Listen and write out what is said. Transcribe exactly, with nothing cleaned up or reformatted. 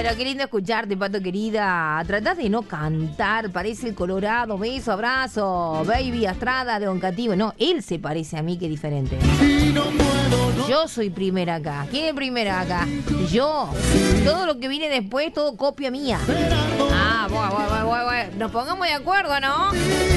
Bueno, qué lindo escucharte, Pato querida. Tratás de no cantar, parece el Colorado. Beso, abrazo. Baby Astrada de Oncativo. No, él se parece a mí, que diferente. Yo soy primera acá. ¿Quién es primera acá? Yo. Todo lo que viene después, todo copia mía. Ah, bueno, bueno, bueno, bueno. Nos pongamos de acuerdo, ¿no?